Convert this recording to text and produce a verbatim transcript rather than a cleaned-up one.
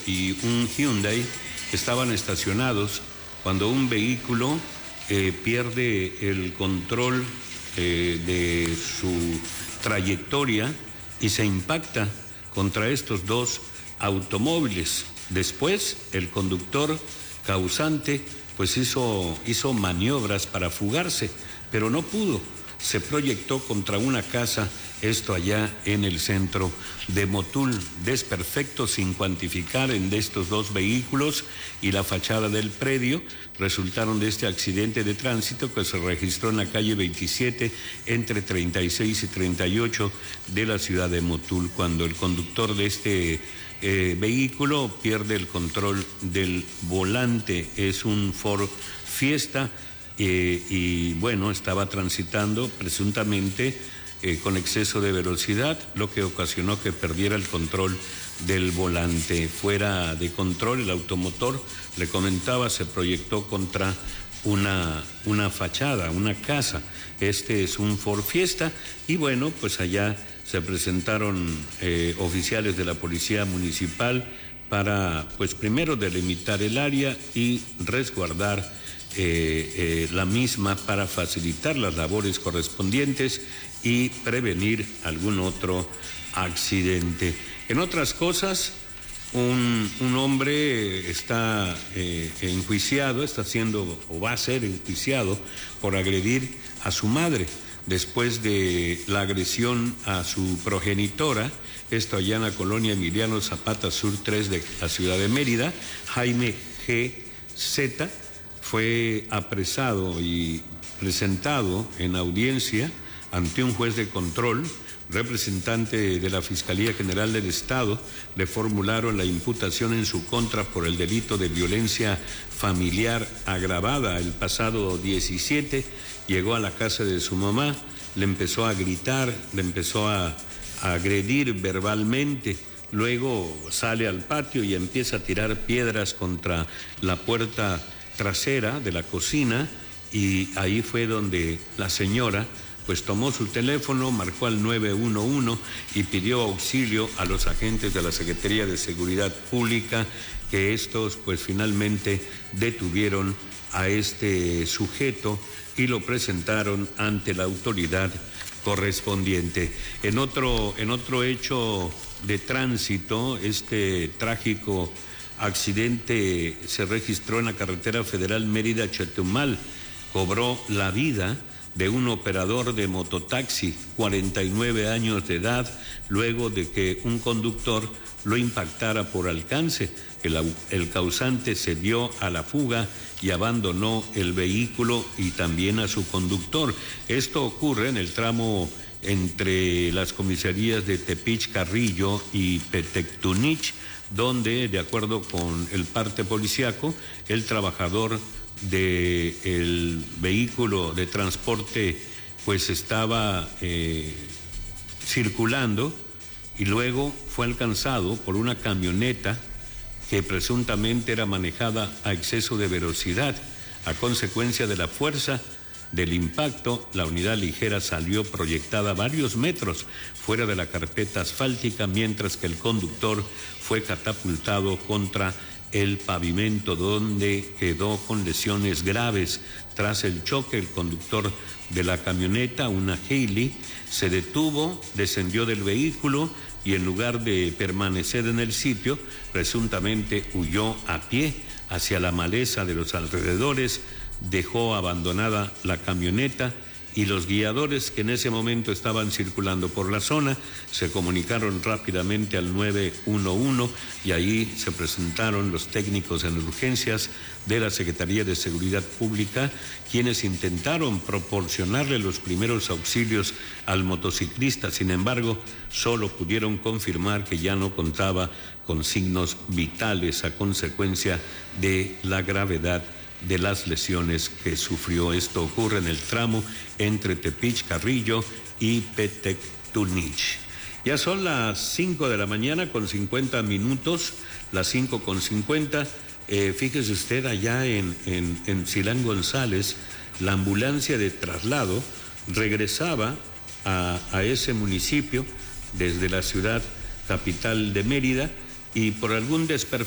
y un Hyundai estaban estacionados cuando un vehículo eh, pierde el control eh, de su trayectoria y se impacta contra estos dos automóviles. Después, el conductor causante pues hizo, hizo maniobras para fugarse, pero no pudo. Se proyectó contra una casa, esto allá en el centro de Motul. Desperfectos sin cuantificar en de estos dos vehículos y la fachada del predio resultaron de este accidente de tránsito que se registró en la calle veintisiete entre treinta y seis y treinta y ocho de la ciudad de Motul, cuando el conductor de este eh, vehículo pierde el control del volante. Es un Ford Fiesta. Eh, y bueno, estaba transitando presuntamente eh, con exceso de velocidad, lo que ocasionó que perdiera el control del volante. Fuera de control, el automotor, le comentaba, se proyectó contra una, una fachada, una casa. Este es un Ford Fiesta y bueno, pues allá se presentaron eh, oficiales de la Policía Municipal para, pues primero delimitar el área y resguardar Eh, eh, la misma para facilitar las labores correspondientes y prevenir algún otro accidente. En otras cosas, un, un hombre está eh, enjuiciado, está siendo o va a ser enjuiciado por agredir a su madre después de la agresión a su progenitora, esto allá en la colonia Emiliano Zapata Sur tres de la ciudad de Mérida. Jaime G. Z fue apresado y presentado en audiencia ante un juez de control. Representante de la Fiscalía General del Estado le formularon la imputación en su contra por el delito de violencia familiar agravada. El pasado diecisiete llegó a la casa de su mamá, le empezó a gritar, le empezó a, a agredir verbalmente. Luego sale al patio y empieza a tirar piedras contra la puerta trasera de la cocina, y ahí fue donde la señora pues tomó su teléfono, marcó al nueve uno uno y pidió auxilio a los agentes de la Secretaría de Seguridad Pública, que estos pues finalmente detuvieron a este sujeto y lo presentaron ante la autoridad correspondiente. En otro, en otro hecho de tránsito, este trágico accidente se registró en la carretera federal Mérida-Chetumal. Cobró la vida de un operador de mototaxi, cuarenta y nueve años de edad, luego de que un conductor lo impactara por alcance. El, el causante se dio a la fuga y abandonó el vehículo y también a su conductor. Esto ocurre en el tramo entre las comisarías de Tepic Carrillo y Petectunich, donde, de acuerdo con el parte policiaco, el trabajador del vehículo de transporte pues estaba eh, circulando y luego fue alcanzado por una camioneta que presuntamente era manejada a exceso de velocidad. A consecuencia de la fuerza del impacto, la unidad ligera salió proyectada varios metros fuera de la carpeta asfáltica, mientras que el conductor fue catapultado contra el pavimento, donde quedó con lesiones graves. Tras el choque, el conductor de la camioneta, una Hailey, se detuvo, descendió del vehículo y en lugar de permanecer en el sitio, presuntamente huyó a pie hacia la maleza de los alrededores. Dejó abandonada la camioneta y los guiadores que en ese momento estaban circulando por la zona se comunicaron rápidamente al nueve uno uno y ahí se presentaron los técnicos en urgencias de la Secretaría de Seguridad Pública, quienes intentaron proporcionarle los primeros auxilios al motociclista. Sin embargo, solo pudieron confirmar que ya no contaba con signos vitales a consecuencia de la gravedad de las lesiones que sufrió. Esto ocurre en el tramo entre Tepic Carrillo y Petectunich. Ya son las cinco de la mañana con cincuenta minutos, las cinco con cincuenta. Eh, fíjese usted, allá en, en, en Silán González, la ambulancia de traslado regresaba a, a ese municipio desde la ciudad capital de Mérida y por algún desperfecto